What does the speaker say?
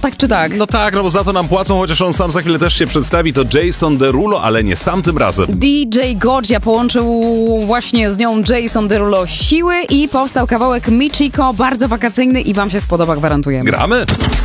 tak czy tak. No tak, no bo za to nam płacą, chociaż on sam za chwilę też się przedstawi. To Jason Derulo, ale nie sam tym razem. DJ Godzia połączył właśnie z nią Jason Derulo siły i powstał kawałek Michiko, bardzo wakacyjny i wam się spodoba, gwarantujemy. Gramy?